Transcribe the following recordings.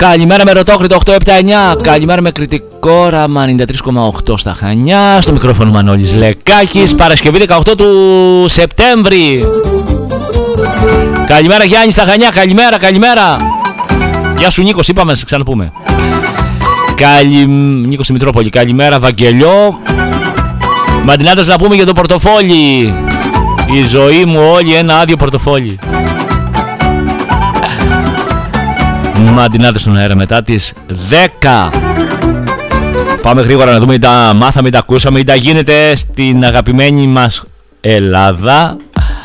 Καλημέρα με Ρωτόκριτο 879. Καλημέρα με κριτικό όραμα 93,8 στα Χανιά. Στο μικρόφωνο Μανώλης Λεκάκης. Παρασκευή 18 του Σεπτέμβρη. Καλημέρα Γιάννη στα Χανιά. Καλημέρα. Γεια σου Νίκος, είπαμε να σε ξαναπούμε. Νίκος στη Μητρόπολη. Καλημέρα Βαγγελιό. Μαντινάτες να πούμε για το πορτοφόλι. Η ζωή μου όλη ένα άδειο πορτοφόλι. Μαντινάτες στον αέρα μετά τις 10. Πάμε γρήγορα να δούμε τα μάθαμε, τα ακούσαμε, τα γίνεται στην αγαπημένη μας Ελλάδα.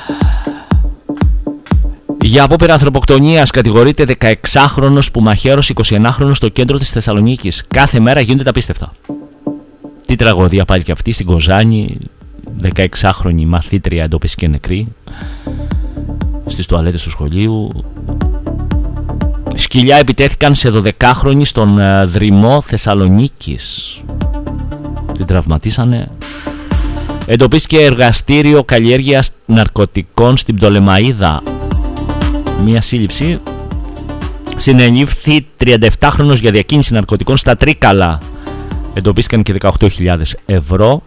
Για απόπειρα ανθρωποκτονίας κατηγορείται 16χρονος που μαχαίρωσε 21χρονος στο κέντρο της Θεσσαλονίκης. Κάθε μέρα γίνονται τα απίστευτα. Τι τραγωδία πάλι και αυτή στην Κοζάνη. 16χρονη μαθήτρια εντοπίστηκε νεκρή στις τουαλέτες του σχολείου. Σκυλιά επιτέθηκαν σε 12χρονη στον Δρυμό Θεσσαλονίκης. Την τραυματίσανε. Εντοπίστηκε εργαστήριο καλλιέργειας ναρκωτικών στην Πτολεμαΐδα. Μία σύλληψη. Συνελήφθη 37χρονος για διακίνηση ναρκωτικών στα Τρίκαλα. Εντοπίστηκαν και 18.000 ευρώ.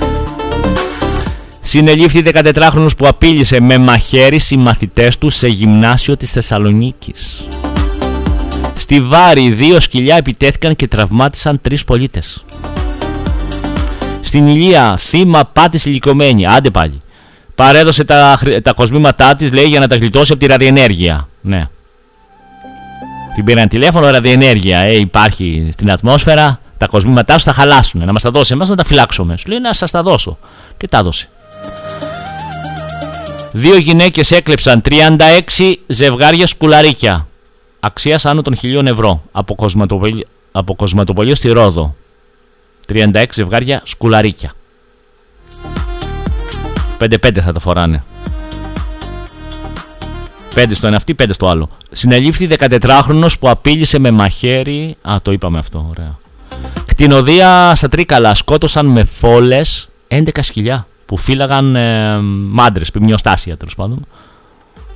Συνελήφθη 14χρονος που απείλησε με μαχαίρι συμμαθητές του σε γυμνάσιο της Θεσσαλονίκης. Στη Βάρη 2 σκυλιά επιτέθηκαν και τραυμάτισαν 3 πολίτες. Στην Ηλία θύμα πάτης ηλικιωμένη. Άντε πάλι. Παρέδωσε τα κοσμήματά της, λέει, για να τα γλιτώσει από τη ραδιενέργεια. Ναι. Την πήραν τηλέφωνο, ραδιενέργεια. Υπάρχει στην ατμόσφαιρα, τα κοσμήματά σου θα χαλάσουν. Να μας τα δώσει εμάς να τα φυλάξουμε. Σου λέει να σας τα δώσω. Και τα δώσε. 2 γυναίκες έκλεψαν 36 ζευγάρια σκουλαρίκια. Αξίας άνω των 1.000 ευρώ από κοσματοπολείο στη Ρόδο. 36 ζευγάρια σκουλαρίκια. 5-5 θα τα φοράνε. 5 στο ένα αυτή, 5 στο άλλο. Συνελήφθη 14χρονος που απείλησε με μαχαίρι. Το είπαμε αυτό, ωραία. Κτηνοδία στα Τρίκαλα. Σκότωσαν με φόλες 11 σκυλιά που φύλαγαν μάντρες, πυμνιοστάσια τέλος πάντων.